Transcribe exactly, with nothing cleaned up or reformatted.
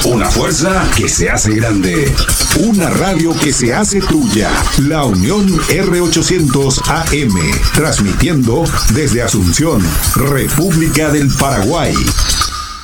Una fuerza que se hace grande. Una radio que se hace tuya. La Unión R ochocientos A M. Transmitiendo desde Asunción, República del Paraguay.